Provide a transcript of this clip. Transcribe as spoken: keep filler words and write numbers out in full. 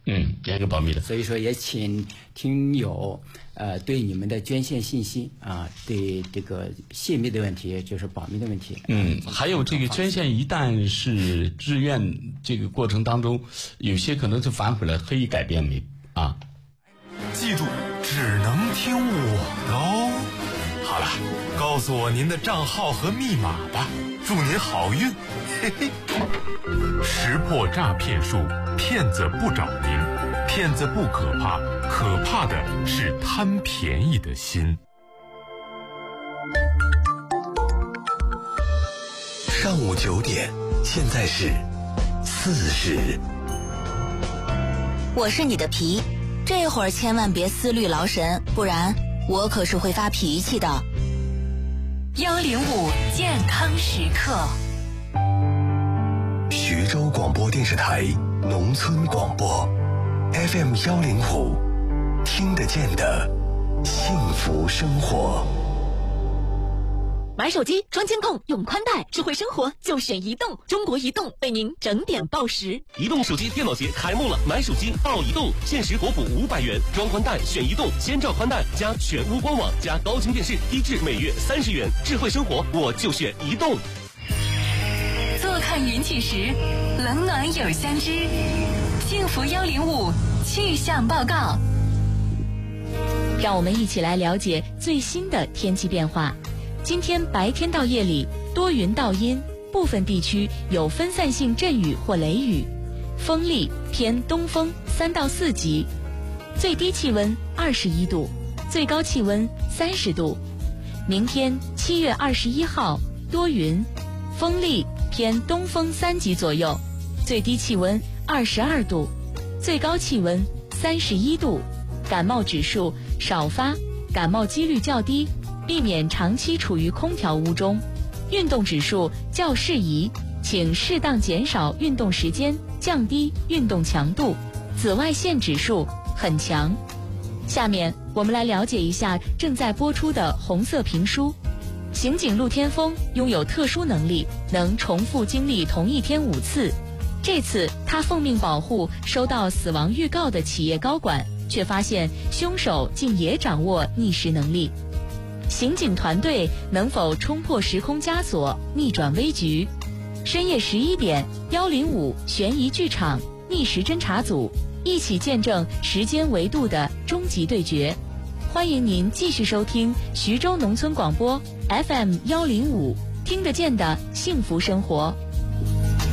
嗯，严格保密的。 所以说也请听友呃对你们的捐献信息啊，对这个泄密的问题，就是保密的问题。 嗯，还有这个捐献一旦是志愿，这个过程当中有些可能是反悔了，可以改变没啊？ 记住，只能听我的哦。好了，告诉我您的账号和密码吧，祝您好运。嘿嘿。识破诈骗术，骗子不找您，骗子不可怕，可怕的是贪便宜的心。 上午九点，现在是四时。 我是你的皮，这会儿千万别思虑劳神，不然我可是会发脾气的。 幺零五健康时刻， 徐州广播电视台农村广播 F M 幺零五，听得见的幸福生活。 买手机装监控用宽带，智慧生活就选移动。中国移动为您整点报时。 移动手机电脑节开幕了，买手机报移动，限时国补五百元，装宽带选移动，千兆宽带加全屋官网加高清电视，低至每月三十元。智慧生活我就选移动。 坐看云起时，冷暖有相知。幸福幺零五气象报告， 让我们一起来了解最新的天气变化。今天白天到夜里多云到阴，部分地区有分散性阵雨或雷雨，风力偏东风三到四级，最低气温二十一度，最高气温三十度。明天七月二十一号多云，风力偏东风三级左右，最低气温二十二度，最高气温三十一度。感冒指数少发，感冒几率较低，避免长期处于空调屋中。运动指数较适宜，请适当减少运动时间，降低运动强度。紫外线指数很强。下面我们来了解一下正在播出的红色评书。刑警陆天峰拥有特殊能力，能重复经历同一天五次。这次他奉命保护收到死亡预告的企业高管，却发现凶手竟也掌握逆时能力。刑警团队能否冲破时空枷锁，逆转危局？深夜十一点，幺零五悬疑剧场逆时侦查组一起见证时间维度的终极对决。欢迎您继续收听徐州农村广播 F M 幺零五，听得见的幸福生活。